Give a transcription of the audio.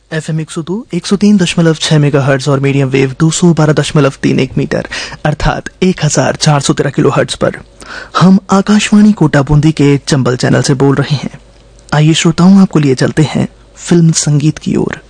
FM 103.6 megahertz और medium wave 212.31 metre अर्थात 1413 kilohertz पर हम आकाशवाणी कोटा बूंदी के चंबल चैनल से बोल रहे हैं। आइए श्रोताओं, आपको लिए चलते हैं फिल्म संगीत की ओर।